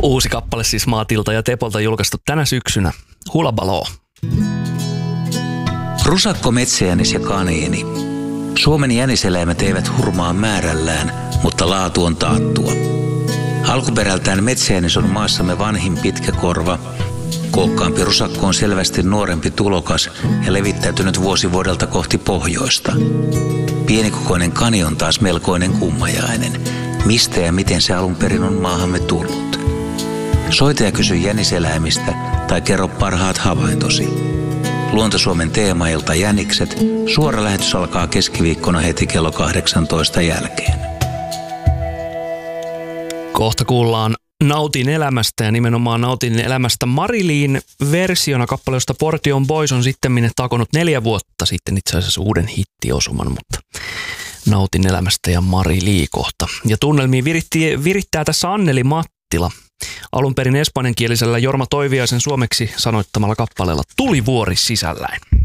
Uusi kappale siis Maatilta ja Tepolta julkaistu tänä syksynä. Hula Baloo. Rusakko, metsäjänis ja kaniini. Suomen jäniseläimet eivät hurmaa määrällään, mutta laatu on taattua. Alkuperältään metsäjänis on maassamme vanhin pitkäkorva. Kookkaampi rusakko on selvästi nuorempi tulokas ja levittäytynyt vuosi vuodelta kohti pohjoista. Pienikokoinen kani on taas melkoinen kummajainen. Mistä ja miten se alun perin on maahamme tullut? Soita ja kysy jäniseläimistä tai kerro parhaat havaintosi. Luonto-Suomen teemailta Jänikset. Suora lähetys alkaa keskiviikkona heti kello 18 jälkeen. Kohta kuullaan Nautin elämästä ja nimenomaan Nautin elämästä Mariliin versiona kappale, josta Portion Boys on sitten takonut 4 vuotta sitten itse asiassa uuden hittiosuman, mutta Nautin elämästä ja Marilii kohta. Ja tunnelmiin virittää tässä Anneli Mattila. Alun perin espanjankielisellä Jorma Toiviaisen suomeksi sanoittamalla kappaleella Tulivuori sisälläin.